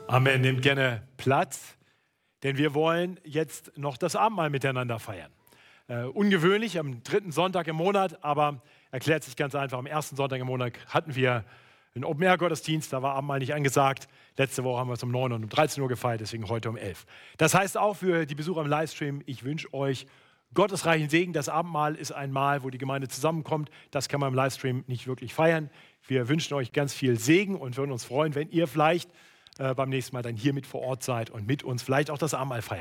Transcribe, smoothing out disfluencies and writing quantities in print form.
Amen. Nehmt gerne Platz, denn wir wollen jetzt noch das Abendmahl miteinander feiern. Ungewöhnlich am dritten Sonntag im Monat, aber erklärt sich ganz einfach. Am ersten Sonntag im Monat hatten wir einen Open-Air-Gottesdienst, da war Abendmahl nicht angesagt. Letzte Woche haben wir es um 9 und um 13 Uhr gefeiert, deswegen heute um 11. Das heißt auch für die Besucher im Livestream, ich wünsche euch gottesreichen Segen. Das Abendmahl ist ein Mahl, wo die Gemeinde zusammenkommt. Das kann man im Livestream nicht wirklich feiern. Wir wünschen euch ganz viel Segen und würden uns freuen, wenn ihr vielleicht beim nächsten Mal dann hier mit vor Ort seid und mit uns vielleicht auch das Abendmahl feiert.